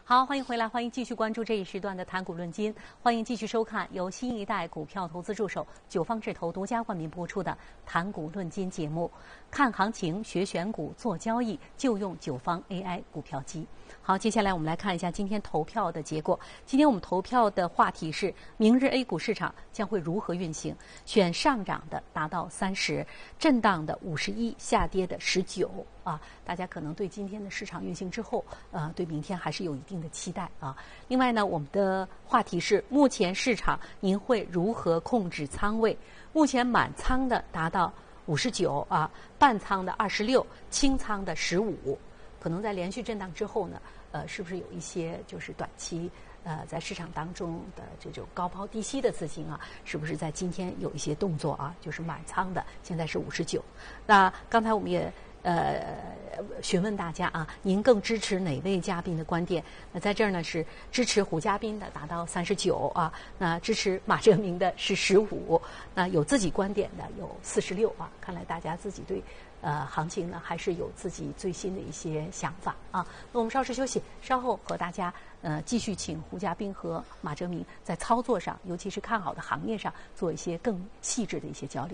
好，欢迎回来，欢迎继续关注这一时段的谈股论金，欢迎继续收看由新一代股票投资助手九方智投独家冠名播出的谈股论金节目。看行情，学选股，做交易，就用九方 AI 股票机。好，接下来我们来看一下今天投票的结果。今天我们投票的话题是：明日 A 股市场将会如何运行？选上涨的达到30，震荡的51，下跌的19。大家可能对今天的市场运行之后，对明天还是有一定的期待啊。另外呢，我们的话题是：目前市场您会如何控制仓位？目前满仓的达到59半仓的26，清仓的15。可能在连续震荡之后呢，是不是有一些就是短期在市场当中的这种高抛低吸的资金啊，是不是在今天有一些动作啊？就是满仓的现在是59。那刚才我们也询问大家啊，您更支持哪位嘉宾的观点？那在这儿呢是支持胡嘉宾的达到39啊，那支持马哲明的是15，那有自己观点的有46啊。看来大家自己对行情呢还是有自己最新的一些想法啊。那我们稍事休息，稍后和大家继续请胡嘉宾和马哲明在操作上，尤其是看好的行业上做一些更细致的一些交流。